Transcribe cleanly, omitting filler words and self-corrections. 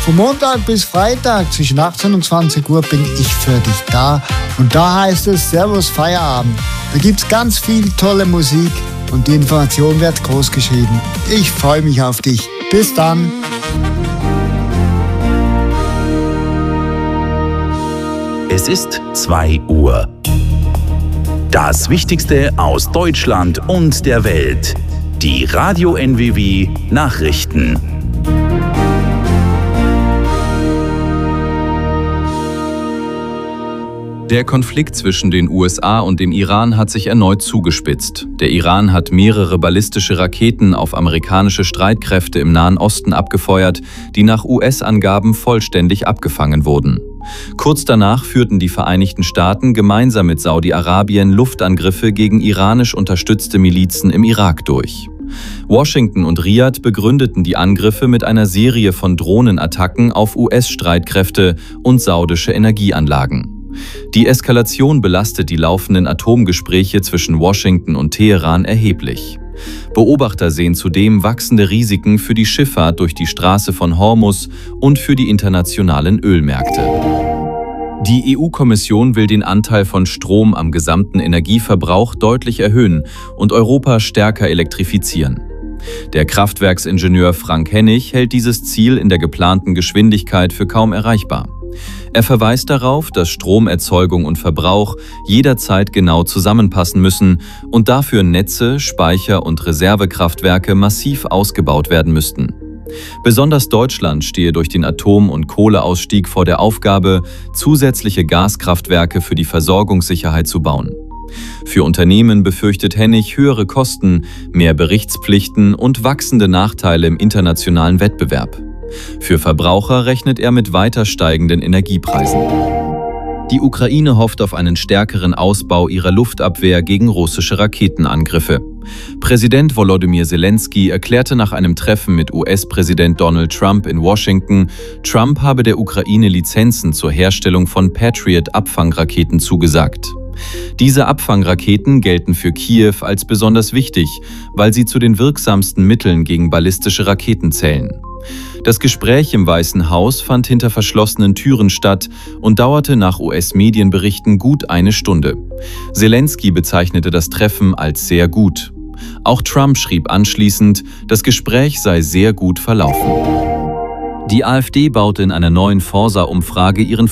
Von Montag bis Freitag zwischen 18 und 20 Uhr bin ich für dich da. Und da heißt es Servus Feierabend. Da gibt's ganz viel tolle Musik und die Information wird groß geschrieben. Ich freue mich auf dich. Bis dann. Es ist 2 Uhr. Das Wichtigste aus Deutschland und der Welt. Die Radio NWW Nachrichten. Der Konflikt zwischen den USA und dem Iran hat sich erneut zugespitzt. Der Iran hat mehrere ballistische Raketen auf amerikanische Streitkräfte im Nahen Osten abgefeuert, die nach US-Angaben vollständig abgefangen wurden. Kurz danach führten die Vereinigten Staaten gemeinsam mit Saudi-Arabien Luftangriffe gegen iranisch unterstützte Milizen im Irak durch. Washington und Riad begründeten die Angriffe mit einer Serie von Drohnenattacken auf US-Streitkräfte und saudische Energieanlagen. Die Eskalation belastet die laufenden Atomgespräche zwischen Washington und Teheran erheblich. Beobachter sehen zudem wachsende Risiken für die Schifffahrt durch die Straße von Hormuz und für die internationalen Ölmärkte. Die EU-Kommission will den Anteil von Strom am gesamten Energieverbrauch deutlich erhöhen und Europa stärker elektrifizieren. Der Kraftwerksingenieur Frank Hennig hält dieses Ziel in der geplanten Geschwindigkeit für kaum erreichbar. Er verweist darauf, dass Stromerzeugung und Verbrauch jederzeit genau zusammenpassen müssen und dafür Netze, Speicher und Reservekraftwerke massiv ausgebaut werden müssten. Besonders Deutschland stehe durch den Atom- und Kohleausstieg vor der Aufgabe, zusätzliche Gaskraftwerke für die Versorgungssicherheit zu bauen. Für Unternehmen befürchtet Hennig höhere Kosten, mehr Berichtspflichten und wachsende Nachteile im internationalen Wettbewerb. Für Verbraucher rechnet er mit weiter steigenden Energiepreisen. Die Ukraine hofft auf einen stärkeren Ausbau ihrer Luftabwehr gegen russische Raketenangriffe. Präsident Volodymyr Zelensky erklärte nach einem Treffen mit US-Präsident Donald Trump in Washington, Trump habe der Ukraine Lizenzen zur Herstellung von Patriot-Abfangraketen zugesagt. Diese Abfangraketen gelten für Kiew als besonders wichtig, weil sie zu den wirksamsten Mitteln gegen ballistische Raketen zählen. Das Gespräch im Weißen Haus fand hinter verschlossenen Türen statt und dauerte nach US-Medienberichten gut 1 Stunde. Zelensky bezeichnete das Treffen als sehr gut. Auch Trump schrieb anschließend, das Gespräch sei sehr gut verlaufen. Die AfD baute in einer neuen Forsa-Umfrage ihren